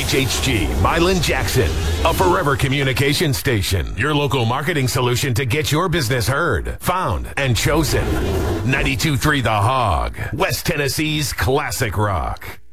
HHG Milan Jackson, a forever communication station. Your local marketing solution to get your business heard, found, and chosen. 92.3 The Hog, West Tennessee's classic rock.